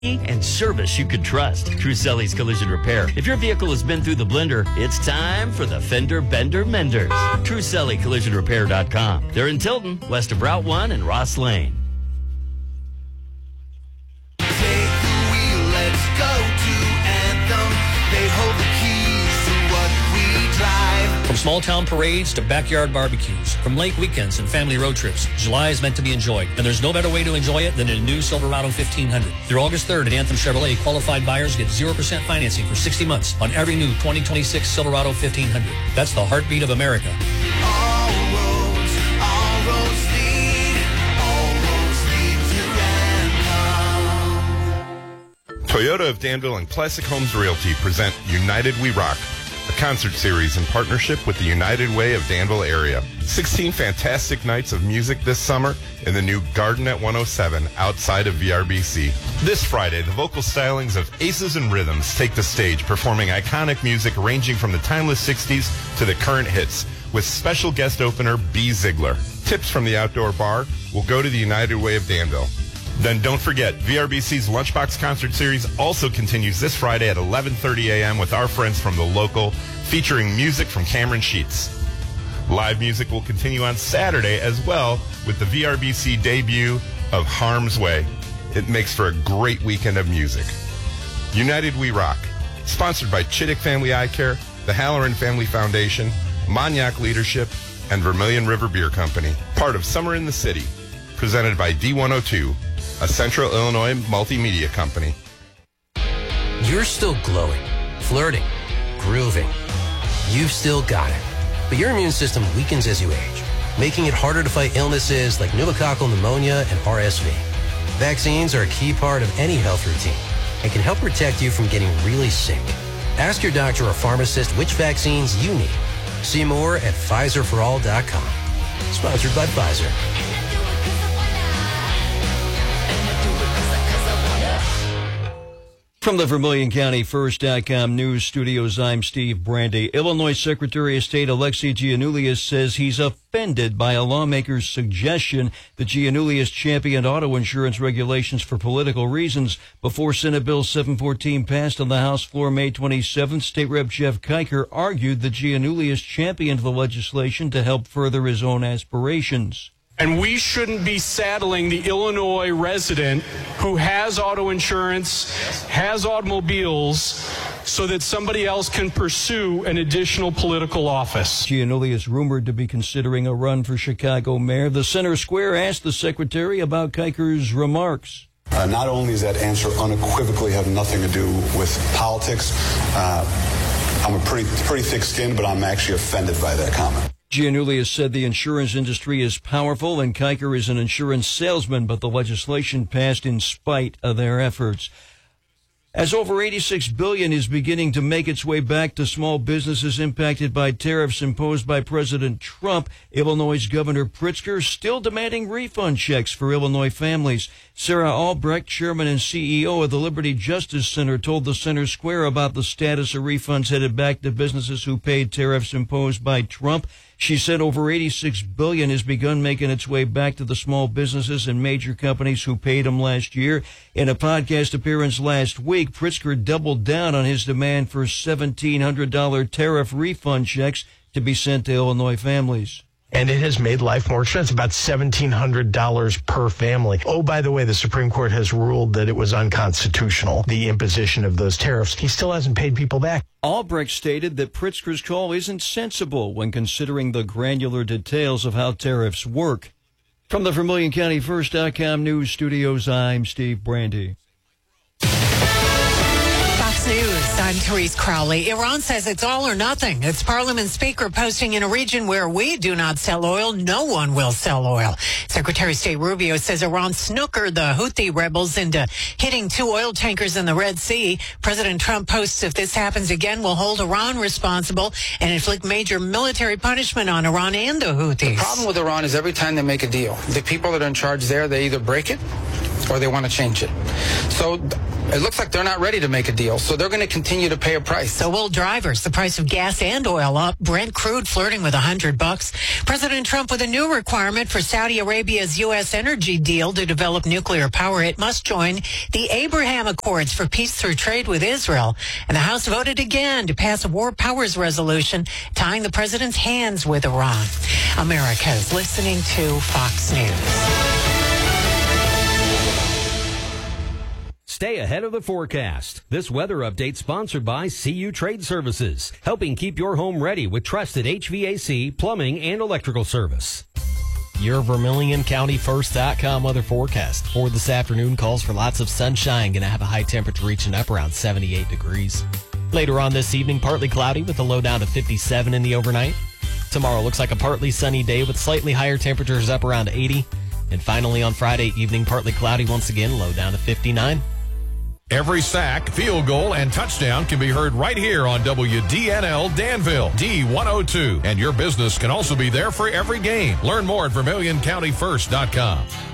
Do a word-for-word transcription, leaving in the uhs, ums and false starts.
and service you can trust. Truselli's Collision Repair. If your vehicle has been through the blender, it's time for the Fender Bender Menders. Truselli Collision Repair dot com. They're in Tilton, west of Route one and Ross Lane. Take the wheel, let's go to Anthem. They hold the keys to what we drive. From small town parades to backyard barbecues, from lake weekends and family road trips, July is meant to be enjoyed. And there's no better way to enjoy it than in a new Silverado fifteen hundred. Through August third at Anthem Chevrolet, qualified buyers get zero percent financing for sixty months on every new twenty twenty-six Silverado fifteen hundred. That's the heartbeat of America. All roads, all roads lead, all roads lead to Anthem. Toyota of Danville and Classic Homes Realty present United We Rock, a concert series in partnership with the United Way of Danville area. sixteen fantastic nights of music this summer in the new Garden at one oh seven outside of V R B C. This Friday, the vocal stylings of Aces and Rhythms take the stage, performing iconic music ranging from the timeless sixties to the current hits, with special guest opener B. Ziegler. Tips from the outdoor bar will go to the United Way of Danville. Then don't forget, V R B C's Lunchbox Concert Series also continues this Friday at eleven thirty a.m. with our friends from The Local, featuring music from Cameron Sheets. Live music will continue on Saturday as well with the V R B C debut of Harm's Way. It makes for a great weekend of music. United We Rock, sponsored by Chittick Family Eye Care, the Halloran Family Foundation, Monyac Leadership, and Vermilion River Beer Company. Part of Summer in the City, presented by D one oh two, a Central Illinois multimedia company. You're still glowing, flirting, grooving. You've still got it. But your immune system weakens as you age, making it harder to fight illnesses like pneumococcal pneumonia and R S V. Vaccines are a key part of any health routine and can help protect you from getting really sick. Ask your doctor or pharmacist which vaccines you need. See more at Pfizer for all dot com. Sponsored by Pfizer. From the Vermilion County First dot com news studios, I'm Steve Brandy. Illinois Secretary of State Alexei Giannoulias says he's offended by a lawmaker's suggestion that Giannoulias championed auto insurance regulations for political reasons. Before Senate Bill seven fourteen passed on the House floor May twenty-seventh, State Rep Jeff Kiker argued that Giannoulias championed the legislation to help further his own aspirations. And we shouldn't be saddling the Illinois resident who has auto insurance, has automobiles, so that somebody else can pursue an additional political office. Giannoulias rumored to be considering a run for Chicago mayor. The Center Square asked the secretary about Kiker's remarks. Uh, not only does that answer unequivocally have nothing to do with politics, uh, I'm a pretty, pretty thick-skinned, but I'm actually offended by that comment. Giannoulias said the insurance industry is powerful and Kiker is an insurance salesman, but the legislation passed in spite of their efforts. As over eighty-six billion dollars is beginning to make its way back to small businesses impacted by tariffs imposed by President Trump, Illinois Governor Pritzker still demanding refund checks for Illinois families. Sarah Albrecht, chairman and C E O of the Liberty Justice Center, told the Center Square about the status of refunds headed back to businesses who paid tariffs imposed by Trump. She said over eighty-six billion dollars has begun making its way back to the small businesses and major companies who paid them last year. In a podcast appearance last week, Pritzker doubled down on his demand for seventeen hundred dollars tariff refund checks to be sent to Illinois families. And it has made life more expensive, about seventeen hundred dollars per family. Oh, by the way, the Supreme Court has ruled that it was unconstitutional, the imposition of those tariffs. He still hasn't paid people back. Albrecht stated that Pritzker's call isn't sensible when considering the granular details of how tariffs work. From the Vermilion County First dot com news studios, I'm Steve Brandy. Fox News, I'm Therese Crowley. Iran says it's all or nothing. Its parliament speaker posting in a region where we do not sell oil, no one will sell oil. Secretary of State Rubio says Iran snookered the Houthi rebels into hitting two oil tankers in the Red Sea. President Trump posts if this happens again, will hold Iran responsible and inflict major military punishment on Iran and the Houthis. The problem with Iran is every time they make a deal, the people that are in charge there, they either break it or they want to change it. So it looks like they're not ready to make a deal, so they're going to continue to pay a price. So will drivers. The price of gas and oil up. Brent crude flirting with one hundred bucks. President Trump with a new requirement for Saudi Arabia's U S energy deal to develop nuclear power. It must join the Abraham Accords for peace through trade with Israel. And the House voted again to pass a war powers resolution tying the president's hands with Iran. America is listening to Fox News. Stay ahead of the forecast. This weather update sponsored by C U Trade Services, helping keep your home ready with trusted H V A C, plumbing, and electrical service. Your Vermilion County First dot com weather forecast for this afternoon calls for lots of sunshine. Going to have a high temperature reaching up around seventy-eight degrees. Later on this evening, partly cloudy with a low down to fifty-seven in the overnight. Tomorrow looks like a partly sunny day with slightly higher temperatures up around eighty. And finally on Friday evening, partly cloudy once again, low down to fifty-nine. Every sack, field goal, and touchdown can be heard right here on W D N L Danville, D one oh two. And your business can also be there for every game. Learn more at Vermilion County First dot com.